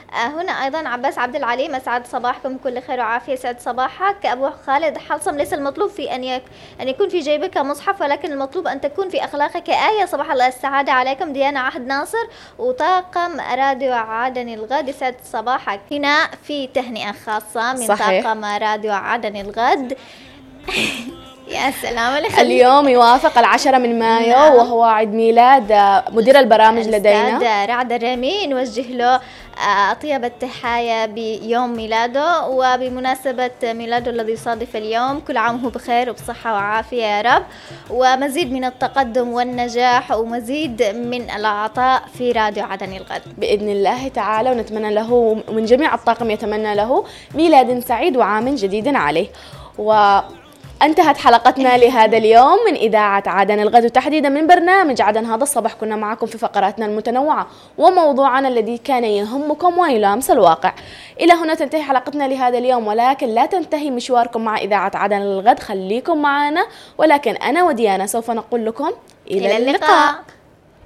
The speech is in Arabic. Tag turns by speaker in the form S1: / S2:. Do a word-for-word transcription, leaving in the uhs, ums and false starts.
S1: هنا أيضا عباس عبد العليم، أسعد صباحكم بكل خير وعافية. سعد صباحك. أبو خالد حلصم، ليس المطلوب في أن يك أن يكون في جيبك مصحف، ولكن المطلوب أن تكون في أخلاقك آية. صباح الله السعادة عليكم. ديانا عهد ناصر، وطاقم راديو عدن الغد، يسعد صباحك. هنا في تهنئة خاصة من صحيح. طاقم راديو عدن الغد. يا سلام.
S2: اليوم يوافق العشرة من مايو، نعم. وهو عيد ميلاد مدير البرامج لدينا
S1: رعد الرامي، نوجه له أطيب التحايا بيوم ميلاده، وبمناسبة ميلاده الذي يصادف اليوم كل عام هو بخير وبصحة وعافية يا رب، ومزيد من التقدم والنجاح ومزيد من العطاء في راديو عدن الغد
S2: بإذن الله تعالى. ونتمنى له من جميع الطاقم يتمنى له ميلاد سعيد وعام جديد عليه. و انتهت حلقتنا لهذا اليوم من إذاعة عدن الغد، وتحديدا من برنامج عدن هذا الصباح. كنا معكم في فقراتنا المتنوعة وموضوعنا الذي كان يهمكم ويلامس الواقع. إلى هنا تنتهي حلقتنا لهذا اليوم، ولكن لا تنتهي مشواركم مع إذاعة عدن الغد. خليكم معنا، ولكن أنا وديانا سوف نقول لكم إلى, إلى اللقاء, اللقاء.